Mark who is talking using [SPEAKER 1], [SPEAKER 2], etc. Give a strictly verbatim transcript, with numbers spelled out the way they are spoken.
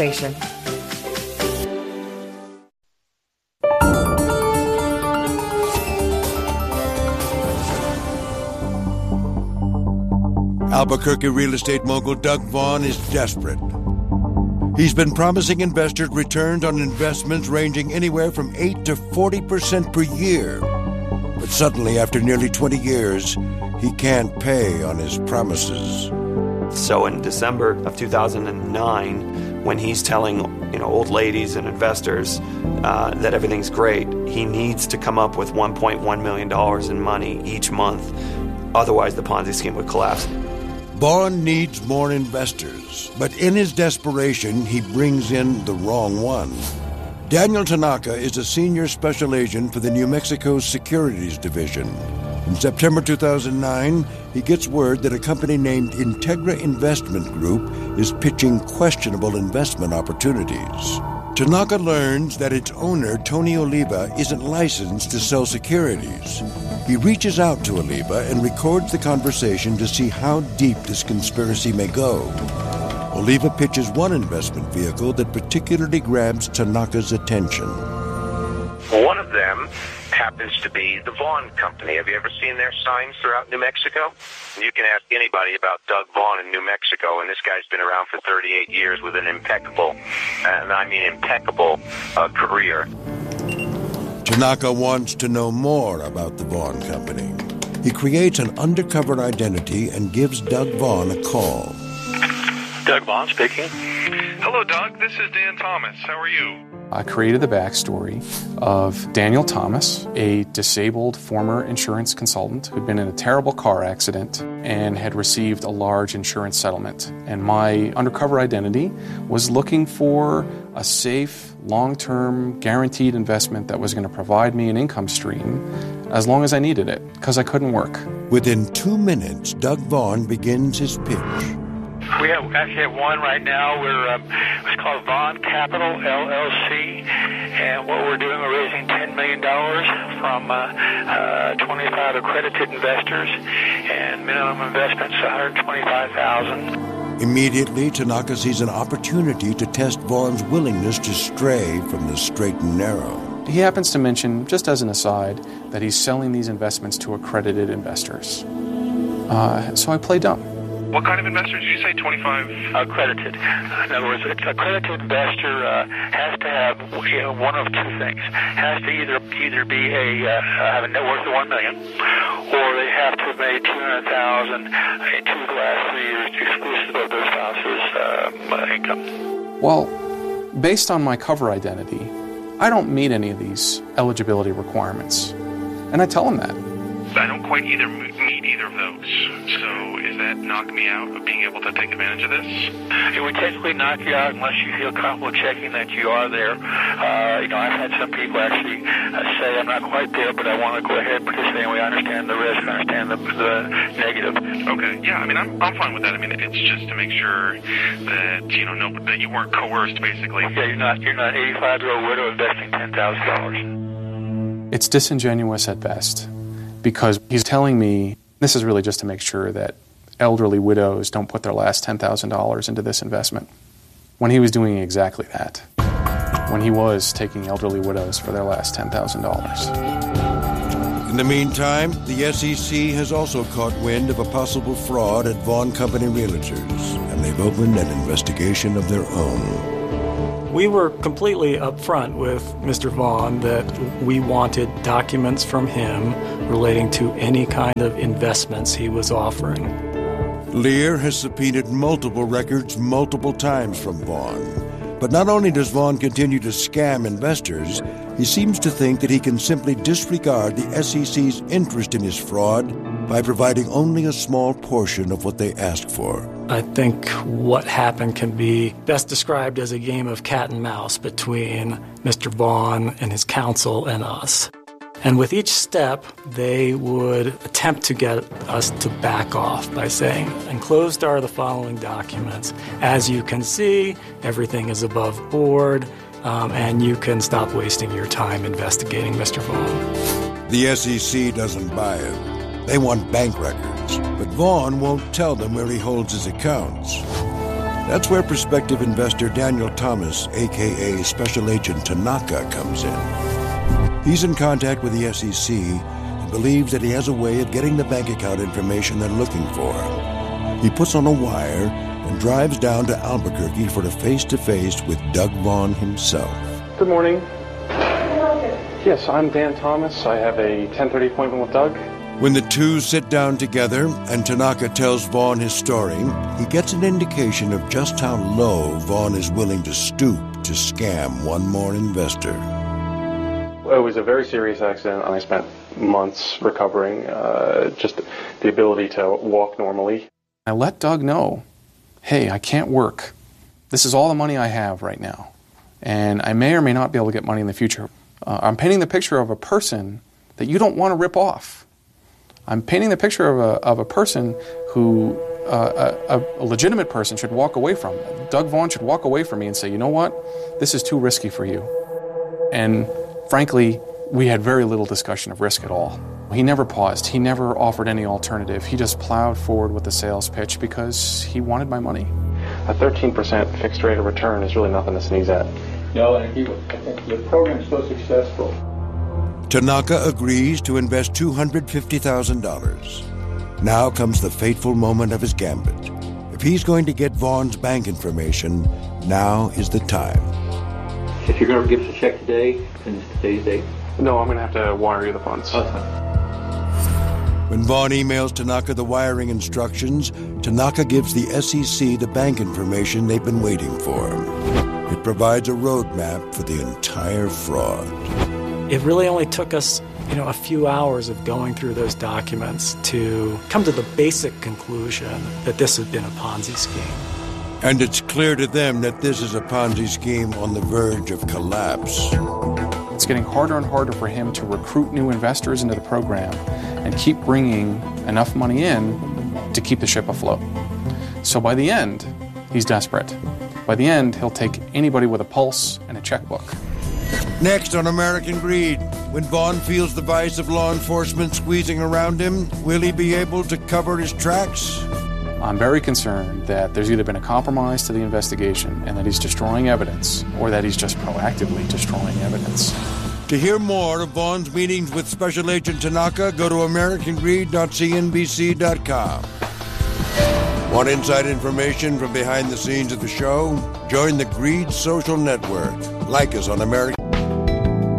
[SPEAKER 1] Organization.
[SPEAKER 2] Albuquerque real estate mogul Doug Vaughn is desperate. He's been promising investors returns on investments ranging anywhere from eight to forty percent per year. But suddenly, after nearly twenty years, he can't pay on his promises.
[SPEAKER 3] So in December of two thousand nine, when he's telling you know old ladies and investors uh, that everything's great, he needs to come up with one point one million dollars in money each month. Otherwise, the Ponzi scheme would collapse.
[SPEAKER 2] Vaughn needs more investors, but in his desperation, he brings in the wrong one. Daniel Tanaka is a senior special agent for the New Mexico Securities Division. In September two thousand nine, he gets word that a company named Integra Investment Group is pitching questionable investment opportunities. Tanaka learns that its owner, Tony Oliva, isn't licensed to sell securities. He reaches out to Oliva and records the conversation to see how deep this conspiracy may go. Oliva pitches one investment vehicle that particularly grabs Tanaka's attention.
[SPEAKER 4] One of them happens to be the Vaughn Company. Have you ever seen their signs throughout New Mexico? You can ask anybody about Doug Vaughn in New Mexico, and this guy's been around for thirty-eight years with an impeccable, and I mean impeccable, uh, career.
[SPEAKER 2] Tanaka wants to know more about the Vaughn Company. He creates an undercover identity and gives Doug Vaughn a call.
[SPEAKER 5] Doug Vaughn speaking.
[SPEAKER 6] Hello, Doug. This is Dan Thomas. How are you?
[SPEAKER 5] I created the backstory of Daniel Thomas, a disabled former insurance consultant who'd been in a terrible car accident and had received a large insurance settlement. And my undercover identity was looking for a safe, long-term, guaranteed investment that was going to provide me an income stream as long as I needed it, because I couldn't work.
[SPEAKER 2] Within two minutes, Doug Vaughn begins his pitch.
[SPEAKER 7] We have actually have one right now. We're um, it's called Vaughn Capital L L C, and what we're doing, we're raising ten million dollars from uh, uh, twenty-five accredited investors, and minimum investment's one hundred twenty-five thousand dollars.
[SPEAKER 2] Immediately, Tanaka sees an opportunity to test Vaughn's willingness to stray from the straight and narrow.
[SPEAKER 5] He happens to mention, just as an aside, that he's selling these investments to accredited investors. Uh, so I play dumb.
[SPEAKER 6] What kind of investors did you say? twenty-five?
[SPEAKER 7] Accredited. In other words, an accredited investor uh, has to have you know, one of two things. Has to either either be a uh, have a net worth of one million, or they have to have made two hundred thousand in two of the last three years, exclusive of their spouse's uh, income.
[SPEAKER 5] Well, based on my cover identity, I don't meet any of these eligibility requirements, and I tell them that.
[SPEAKER 6] I don't quite either meet either of those. So is that knock me out of being able to take advantage of this?
[SPEAKER 7] It would technically knock you out unless you feel comfortable checking that you are there. Uh, you know, I've had some people actually uh, say, I'm not quite there, but I want to go ahead and participate. We understand the risk, understand the, the negative.
[SPEAKER 6] Okay, yeah, I mean, I'm I'm fine with that. I mean, it's just to make sure that, you know, no, that you weren't coerced, basically.
[SPEAKER 7] Yeah, you're not, you're not an eighty-five-year-old widow investing ten thousand dollars.
[SPEAKER 5] It's disingenuous at best, because he's telling me this is really just to make sure that elderly widows don't put their last ten thousand dollars into this investment, when he was doing exactly that, when he was taking elderly widows for their last ten thousand dollars.
[SPEAKER 2] In the meantime, the S E C has also caught wind of a possible fraud at Vaughn Company Realtors, and they've opened an investigation of their own.
[SPEAKER 8] We were completely upfront with Mister Vaughn that we wanted documents from him relating to any kind of investments he was offering.
[SPEAKER 2] Lear has subpoenaed multiple records multiple times from Vaughn. But not only does Vaughn continue to scam investors, he seems to think that he can simply disregard the S E C's interest in his fraud by providing only a small portion of what they ask for.
[SPEAKER 8] I think what happened can be best described as a game of cat and mouse between Mister Vaughn and his counsel and us. And with each step, they would attempt to get us to back off by saying, enclosed are the following documents. As you can see, everything is above board, um, and you can stop wasting your time investigating Mister Vaughn.
[SPEAKER 2] The S E C doesn't buy it. They want bank records, but Vaughn won't tell them where he holds his accounts. That's where prospective investor Daniel Thomas, a k a. Special Agent Tanaka, comes in. He's in contact with the S E C and believes that he has a way of getting the bank account information they're looking for. He puts on a wire and drives down to Albuquerque for a face-to-face with Doug Vaughn himself.
[SPEAKER 5] Good morning. Yes, I'm Dan Thomas. I have a ten thirty appointment with Doug.
[SPEAKER 2] When the two sit down together and Tanaka tells Vaughn his story, he gets an indication of just how low Vaughn is willing to stoop to scam one more investor.
[SPEAKER 5] It was a very serious accident, and I spent months recovering, uh, just the ability to walk normally. I let Doug know, hey, I can't work. This is all the money I have right now, and I may or may not be able to get money in the future. Uh, I'm painting the picture of a person that you don't want to rip off. I'm painting the picture of a, of a person who uh, a, a legitimate person should walk away from. Doug Vaughn should walk away from me and say, you know what, this is too risky for you. And frankly, we had very little discussion of risk at all. He never paused. He never offered any alternative. He just plowed forward with the sales pitch because he wanted my money. A thirteen percent fixed rate of return is really nothing to sneeze at.
[SPEAKER 1] No, and he, I think the program is so successful.
[SPEAKER 2] Tanaka agrees to invest two hundred fifty thousand dollars. Now comes the fateful moment of his gambit. If he's going to get Vaughn's bank information, now is the time.
[SPEAKER 1] If you're going to give us a check today, and it's today's date?
[SPEAKER 5] No, I'm going to have to wire you the funds.
[SPEAKER 1] Oh, that's fine.
[SPEAKER 2] When Vaughn emails Tanaka the wiring instructions, Tanaka gives the S E C the bank information they've been waiting for. It provides a roadmap for the entire fraud.
[SPEAKER 8] It really only took us, you know, a few hours of going through those documents to come to the basic conclusion that this had been a Ponzi scheme.
[SPEAKER 2] And it's clear to them that this is a Ponzi scheme on the verge of collapse.
[SPEAKER 5] It's getting harder and harder for him to recruit new investors into the program and keep bringing enough money in to keep the ship afloat. So by the end, he's desperate. By the end, he'll take anybody with a pulse and a checkbook.
[SPEAKER 2] Next on American Greed, when Vaughn feels the vice of law enforcement squeezing around him, will he be able to cover his tracks?
[SPEAKER 5] I'm very concerned that there's either been a compromise to the investigation and that he's destroying evidence, or that he's just proactively destroying evidence.
[SPEAKER 2] To hear more of Vaughn's meetings with Special Agent Tanaka, go to american greed dot c n b c dot com. Want inside information from behind the scenes of the show? Join the Greed Social Network. Like us on American...